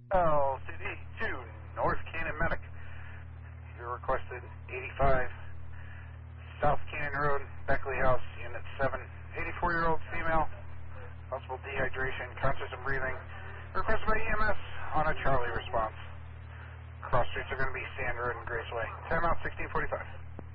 LCD to North Cannon Medic. You requested 85 South Cannon Road, Beckley House, Unit 7. 84-year-old female, possible dehydration, conscious and breathing. Requested by EMS on a Charlie response. Cross streets are going to be Sand Road and Grace Way. Timeout 1645.